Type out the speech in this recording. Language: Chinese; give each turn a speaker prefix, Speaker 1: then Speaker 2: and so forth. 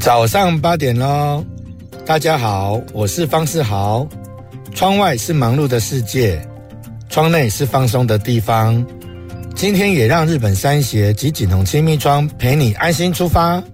Speaker 1: 早上8点咯，大家好，我是方世豪。窗外是忙碌的世界，窗内是放松的地方。今天也让日本山鞋及锦宏亲密窗陪你安心出发。